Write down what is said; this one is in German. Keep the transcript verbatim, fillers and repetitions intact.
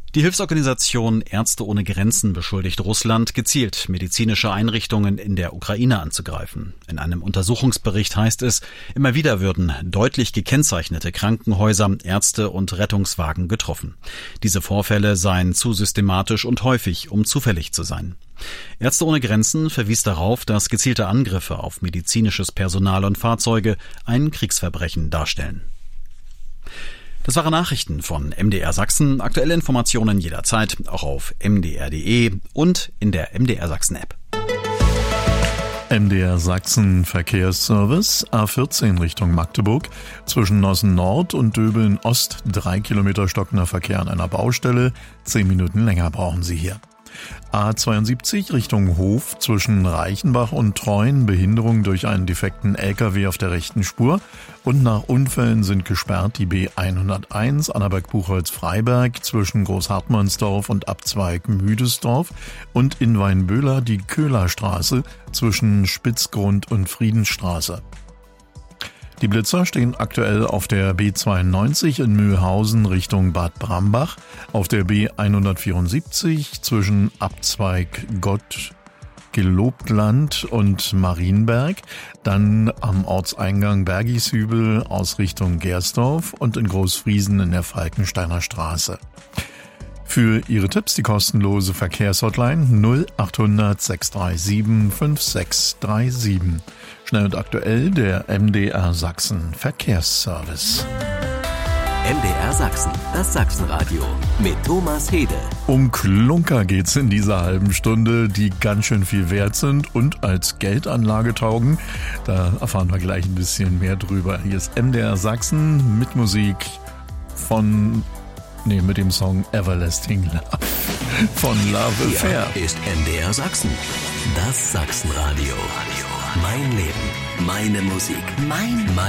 Die Hilfsorganisation Ärzte ohne Grenzen beschuldigt Russland, gezielt medizinische Einrichtungen in der Ukraine anzugreifen. In einem Untersuchungsbericht heißt es, immer wieder würden deutlich gekennzeichnete Krankenhäuser, Ärzte und Rettungswagen getroffen. Diese Vorfälle seien zu systematisch und häufig, um zufällig zu sein. Ärzte ohne Grenzen verwies darauf, dass gezielte Angriffe auf medizinisches Personal und Fahrzeuge ein Kriegsverbrechen darstellen. Das waren Nachrichten von M D R Sachsen. Aktuelle Informationen jederzeit, auch auf m d r punkt d e und in der M D R Sachsen App. M D R Sachsen Verkehrsservice A vierzehn Richtung Magdeburg. Zwischen Nossen Nord und Döbeln Ost drei Kilometer stockender Verkehr an einer Baustelle. Zehn Minuten länger brauchen Sie hier. A zweiundsiebzig Richtung Hof zwischen Reichenbach und Treuen, Behinderung durch einen defekten L K W auf der rechten Spur. Und nach Unfällen sind gesperrt die B hunderteins Annaberg-Buchholz-Freiberg zwischen Großhartmannsdorf und Abzweig Müdesdorf und in Weinböhler die Köhlerstraße zwischen Spitzgrund und Friedensstraße. Die Blitzer stehen aktuell auf der B zweiundneunzig in Mühlhausen Richtung Bad Brambach, auf der B hundertvierundsiebzig zwischen Abzweig Gott Gelobtland und Marienberg, dann am Ortseingang Bergishübel aus Richtung Gersdorf und in Großfriesen in der Falkensteiner Straße. Für Ihre Tipps die kostenlose Verkehrshotline null achthundert sechs drei sieben fünf sechs drei sieben. Schnell und aktuell der M D R Sachsen Verkehrsservice. M D R Sachsen, das Sachsenradio mit Thomas Hede. Um Klunker geht's in dieser halben Stunde, die ganz schön viel wert sind und als Geldanlage taugen. Da erfahren wir gleich ein bisschen mehr drüber. Hier ist M D R Sachsen mit Musik von... Nee, mit dem Song Everlasting Love von Love Affair. Hier ist M D R Sachsen, das Sachsenradio. Mein Leben, meine Musik, mein, mein